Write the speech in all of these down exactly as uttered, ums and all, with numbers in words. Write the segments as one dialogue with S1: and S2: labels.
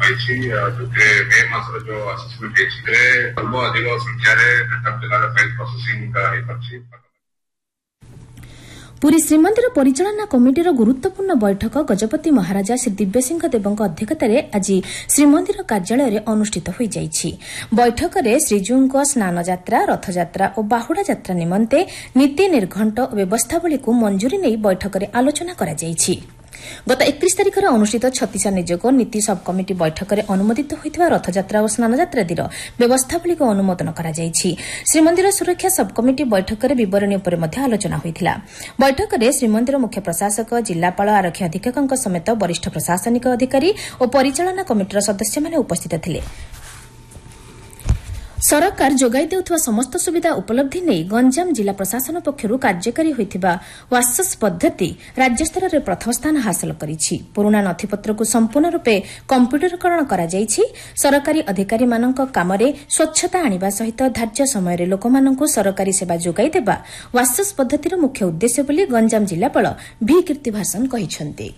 S1: पाई जो मे मास जो असेसमेंट सर्व अधिक संख्यार कटक जिले फाइल प्रोसेसिंग।
S2: पुरी श्रीमंदिर परिचालना कमिटीर गुरुत्वपूर्ण बैठक गजपति महाराजा श्री दिव्यसिंह देव अध्यक्षतार आज श्रीमंदिर कार्यालय अनुष्ठित हो जाइछि। बैठक में श्रीजीऊ स्नान यात्रा रथयात्रा और बाहुड़ा यात्रा निमंते नीति निर्घंट व्यवस्थावली को मंजूरी नहीं बैठक में आलोचना करा जाइछि। गत एकतीस तारिखर अनुष्ठित छत्तीस नियोग नीति सब कमिटी बैठक में अनुमोदित होइथिबा रथयात्रा और स्नानयात्रादीर व्यवस्थावली को अनुमोदन करा जाइछि। श्रीमंदिर सुरक्षा सब कमिटी बैठक में विवरणी उपर मध्य आलोचना होइथिला। बैठक में श्रीमंदिर मुख्य प्रशासक जिलापाल आरक्षी अधीक्षक समेत वरिष्ठ प्रशासनिक अधिकारी और परिचालना कमिटीर सदस्य माने उपस्थित थिले। सरकार जोगाई देउथबा समस्त सुविधा उपलब्धि नहीं गंजाम जिला प्रशासन पक्षरु कार्यकारी होइथिबा वासस पद्धति राज्य स्तर में प्रथम स्थान हासिल करिछि। पुराना नथिपत्र को संपूर्ण रूपे कंप्यूटरीकरण करा जाइछि। सरकारी अधिकारी मानक कामरे स्वच्छता आनिबा सहित धार्य समय रे लोकमानंकु सरकारी सेवा जोगाई देबा वासस पद्धतिर मुख्य उद्देश्य बोली गंजाम जिलापाल भी कीर्तिभाषण कहिसंती।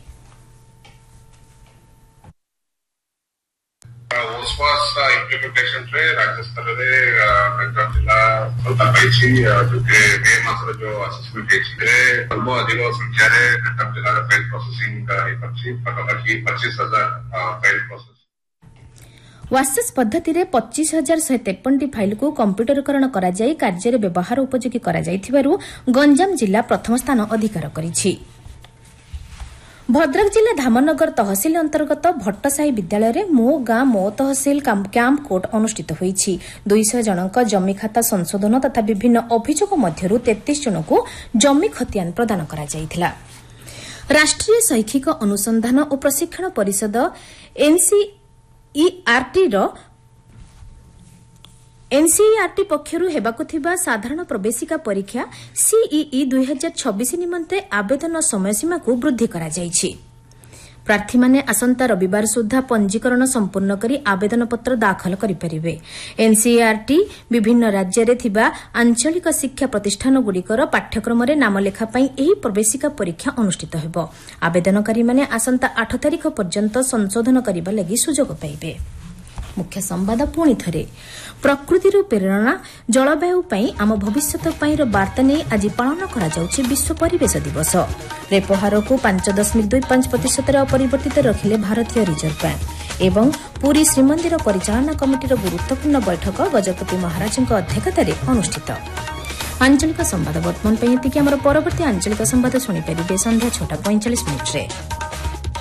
S1: इम्प्लीमेंटेशन राज्य स्तर में जिला सफलता पाई जो मे मास जो असेसमेंट सर्व अधिक संख्यार कटक जिले फाइल प्रोसेसिंग पाखापाखि पच्चीस हजार फाइल प्रोसेस।
S2: वासस पद्धति रे पच्चीस हजार शहे तेपन टी फाइल को कंप्यूटरीकरण करा जाई कार्य व्यवहार उपयोगी करा जाइथिबारु गंजाम जिला प्रथम स्थान अधिकार करिछि। भद्रक जिला धामनगर तहसिल अंतर्गत भट्टसाही विद्यालय में मो गाँ मो तहसिल कैंप कोर्ट अनुष्ठित होईछि। दुईश जनक जमी खाता संशोधन तथा विभिन्न अभियोग मध्यरु तैंतीस जन को जमी खतियान प्रदान करा जाइथिला। राष्ट्रीय शैक्षिक अनुसंधान और प्रशिक्षण परिषद एनसीईआरटी रो एनसीईआरटी पक्षरु हेबाकु थिबा साधारण प्रवेशिका परीक्षा सीईई दुई हजार छब्बीस निमंते आवेदन समयसीमा को वृद्धि करा जाइछि। प्रार्थी माने आसंता रविवार सुधा पंजीकरण संपूर्ण करी आवेदन पत्र दाखल करिपरिबे। एनसीईआरटी विभिन्न राज्य रे थिबा आंचलिक शिक्षा प्रतिष्ठान गुड़िकर पाठ्यक्रम रे नाम लेखा पई एही प्रवेशिका परीक्षा अनुष्ठित हेबो। आवेदनकारी माने आसंता आठ तारिख पर्यंत संशोधन करिबा लागि सुजोग पाइबे। मुख्य संवाद पुणी थरे प्रकृति प्रेरणा जलवायु पई आम भविष्यत पई वार्ता नहीं आज पालन करा जाउछि विश्व परिवेश दिवस। रेपो हार को पांच दशमिक दुई पांच प्रतिशत अपरिवर्तित रखिले भारतीय रिजर्व बैंक एवं पुरी श्रीमंदिर परिचालना कमिटीर गुरुत्वपूर्ण बैठक गजपति महाराज अध्यक्षतार अनुष्ठित। आंचलिक संवाद वर्तमान पई एतिकी आमर परवर्ती आंचलिक संवाद शुणी पारिबे संध्या छटा पैंचाश मिनिट्रे।